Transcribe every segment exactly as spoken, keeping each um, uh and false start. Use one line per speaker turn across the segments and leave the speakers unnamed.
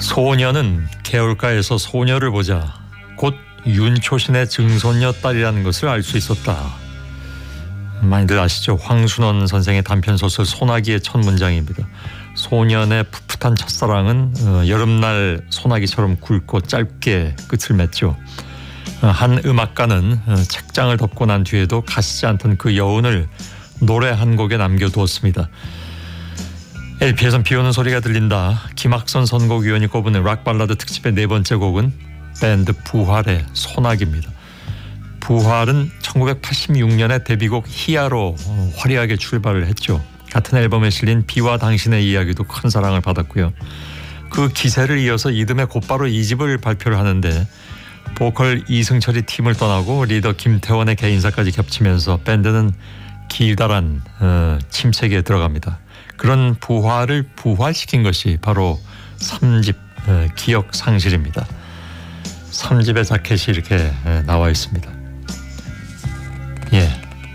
소녀는 개울가에서 소녀를 보자 곧 윤초신의 증손녀 딸이라는 것을 알 수 있었다. 많이들 아시죠? 황순원 선생의 단편소설 소나기의 첫 문장입니다. 소년의 풋풋한 첫사랑은 어, 여름날 소나기처럼 굵고 짧게 끝을 맺죠. 어, 한 음악가는 어, 책장을 덮고 난 뒤에도 가시지 않던 그 여운을 노래 한 곡에 남겨두었습니다. 엘피에선 비오는 소리가 들린다. 김학선 선곡위원이 꼽은 락발라드 특집의 네 번째 곡은 밴드 부활의 소나기입니다. 부활은 천구백팔십육 년에 데뷔곡 희야로 화려하게 출발을 했죠. 같은 앨범에 실린 비와 당신의 이야기도 큰 사랑을 받았고요. 그 기세를 이어서 이듬해 곧바로 이 집을 발표를 하는데 보컬 이승철이 팀을 떠나고 리더 김태원의 개인사까지 겹치면서 밴드는 길다란 어, 침체기에 들어갑니다. 그런 부활을 부활시킨 것이 바로 삼 집 어, 기억상실입니다. 삼 집의 자켓이 이렇게 에, 나와 있습니다. 예,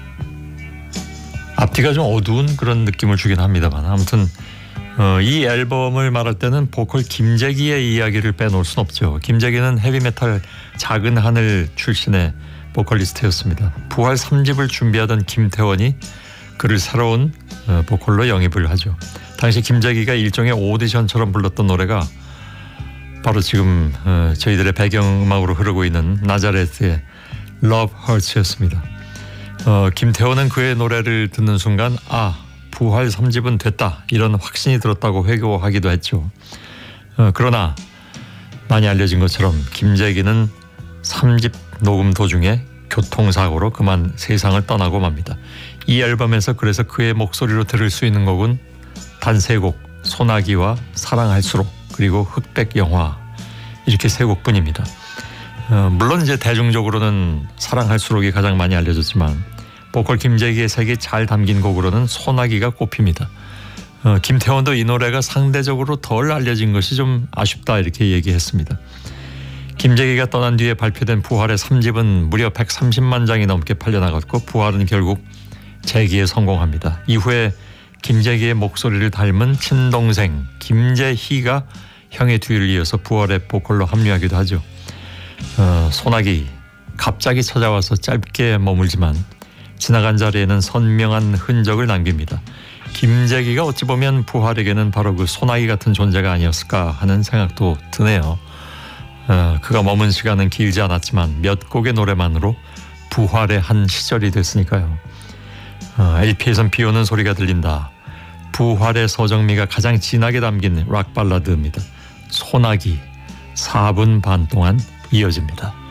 앞뒤가 좀 어두운 그런 느낌을 주긴 합니다만 아무튼 어, 이 앨범을 말할 때는 보컬 김재기의 이야기를 빼놓을 순 없죠. 김재기는 헤비메탈 작은 하늘 출신의 보컬리스트였습니다. 부활 삼 집을 준비하던 김태원이 그를 새로운 어, 보컬로 영입을 하죠. 당시 김재기가 일종의 오디션처럼 불렀던 노래가 바로 지금 어, 저희들의 배경음악으로 흐르고 있는 나자레스의 Love Hurts였습니다. 어, 김태원은 그의 노래를 듣는 순간 아, 부활 삼 집은 됐다 이런 확신이 들었다고 회고하기도 했죠. 어, 그러나 많이 알려진 것처럼 김재기는 삼 집 녹음 도중에 교통사고로 그만 세상을 떠나고 맙니다. 이 앨범에서 그래서 그의 목소리로 들을 수 있는 곡은 단 세 곡, 소나기와 사랑할수록 그리고 흑백 영화 이렇게 세 곡뿐입니다. 어, 물론 이제 대중적으로는 사랑할수록이 가장 많이 알려졌지만 보컬 김재기의 색이 잘 담긴 곡으로는 소나기가 꼽힙니다. 어, 김태원도 이 노래가 상대적으로 덜 알려진 것이 좀 아쉽다 이렇게 얘기했습니다. 김재기가 떠난 뒤에 발표된 부활의 삼 집은 무려 백삼십만 장이 넘게 팔려나갔고 부활은 결국 재기에 성공합니다. 이후에 김재기의 목소리를 닮은 친동생 김재희가 형의 뒤를 이어서 부활의 보컬로 합류하기도 하죠. 어, 소나기 갑자기 찾아와서 짧게 머물지만 지나간 자리에는 선명한 흔적을 남깁니다. 김재기가 어찌 보면 부활에게는 바로 그 소나기 같은 존재가 아니었을까 하는 생각도 드네요. 어, 그가 머문 시간은 길지 않았지만 몇 곡의 노래만으로 부활의 한 시절이 됐으니까요. 어, 엘피에선 비오는 소리가 들린다. 부활의 서정미가 가장 진하게 담긴 락 발라드입니다. 소나기 사 분 반 동안 이어집니다.